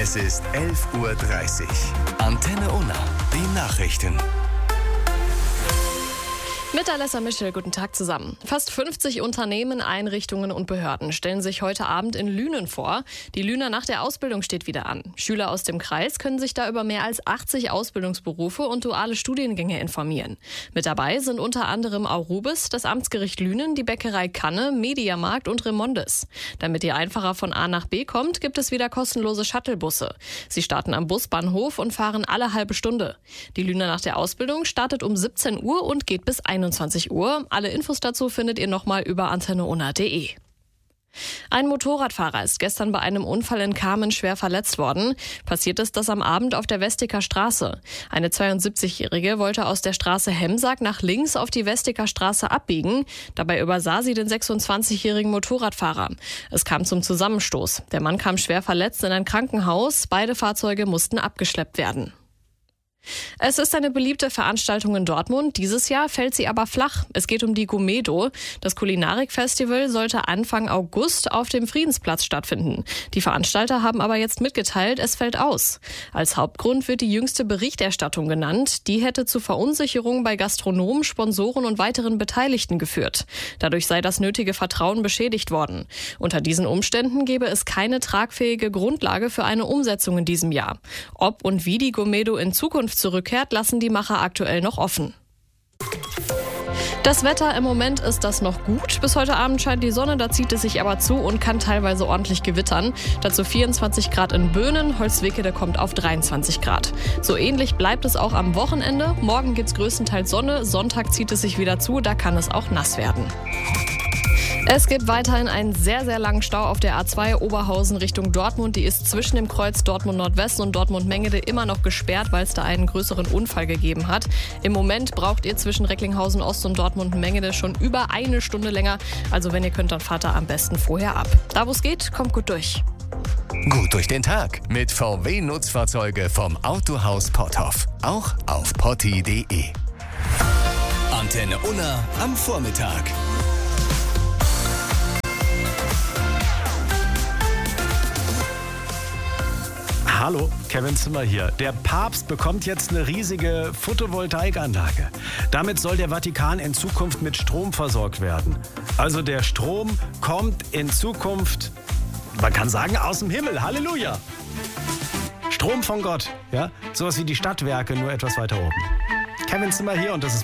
Es ist 11:30 Uhr. Antenne Unna, die Nachrichten. Mit Alessa Michel, guten Tag zusammen. Fast 50 Unternehmen, Einrichtungen und Behörden stellen sich heute Abend in Lünen vor. Die Lüner Nacht der Ausbildung steht wieder an. Schüler aus dem Kreis können sich da über mehr als 80 Ausbildungsberufe und duale Studiengänge informieren. Mit dabei sind unter anderem Aurubis, das Amtsgericht Lünen, die Bäckerei Kanne, Mediamarkt und Remondes. Damit ihr einfacher von A nach B kommt, gibt es wieder kostenlose Shuttlebusse. Sie starten am Busbahnhof und fahren alle halbe Stunde. Die Lüner Nacht der Ausbildung startet um 17 Uhr und geht bis 21 Uhr. Alle Infos dazu findet ihr nochmal über antenneunna.de. Ein Motorradfahrer ist gestern bei einem Unfall in Kamen schwer verletzt worden. Passiert ist das am Abend auf der Westiker Straße. Eine 72-Jährige wollte aus der Straße Hemsack nach links auf die Westiker Straße abbiegen. Dabei übersah sie den 26-jährigen Motorradfahrer. Es kam zum Zusammenstoß. Der Mann kam schwer verletzt in ein Krankenhaus. Beide Fahrzeuge mussten abgeschleppt werden. Es ist eine beliebte Veranstaltung in Dortmund. Dieses Jahr fällt sie aber flach. Es geht um die Gourmedo. Das Kulinarikfestival sollte Anfang August auf dem Friedensplatz stattfinden. Die Veranstalter haben aber jetzt mitgeteilt, es fällt aus. Als Hauptgrund wird die jüngste Berichterstattung genannt. Die hätte zu Verunsicherung bei Gastronomen, Sponsoren und weiteren Beteiligten geführt. Dadurch sei das nötige Vertrauen beschädigt worden. Unter diesen Umständen gäbe es keine tragfähige Grundlage für eine Umsetzung in diesem Jahr. Ob und wie die Gourmedo in Zukunft zurückkehrt, lassen die Macher aktuell noch offen. Das Wetter im Moment ist das noch gut. Bis heute Abend scheint die Sonne, da zieht es sich aber zu und kann teilweise ordentlich gewittern. Dazu 24 Grad in Böhnen, Holzwickede kommt auf 23 Grad. So ähnlich bleibt es auch am Wochenende. Morgen gibt's größtenteils Sonne, Sonntag zieht es sich wieder zu, da kann es auch nass werden. Es gibt weiterhin einen sehr, sehr langen Stau auf der A2 Oberhausen Richtung Dortmund. Die ist zwischen dem Kreuz Dortmund Nordwest und Dortmund Mengede immer noch gesperrt, weil es da einen größeren Unfall gegeben hat. Im Moment braucht ihr zwischen Recklinghausen Ost und Dortmund Mengede schon über eine Stunde länger. Also wenn ihr könnt, dann fahrt da am besten vorher ab. Da wo es geht, kommt gut durch. Gut durch den Tag mit VW-Nutzfahrzeuge vom Autohaus Potthoff. Auch auf potti.de. Antenne Unna am Vormittag. Hallo, Kevin Zimmer hier. Der Papst bekommt jetzt eine riesige Photovoltaikanlage. Damit soll der Vatikan in Zukunft mit Strom versorgt werden. Also der Strom kommt in Zukunft, man kann sagen, aus dem Himmel. Halleluja! Strom von Gott, ja? Sowas wie die Stadtwerke, nur etwas weiter oben. Kevin Zimmer hier und das ist